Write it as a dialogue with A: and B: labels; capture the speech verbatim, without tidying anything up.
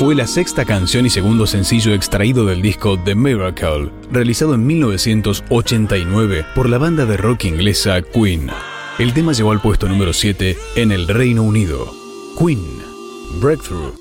A: Fue la sexta canción y segundo sencillo extraído del disco The Miracle, realizado en mil novecientos ochenta y nueve por la banda de rock inglesa Queen. El tema llegó al puesto número siete en el Reino Unido. Queen, Breakthrough.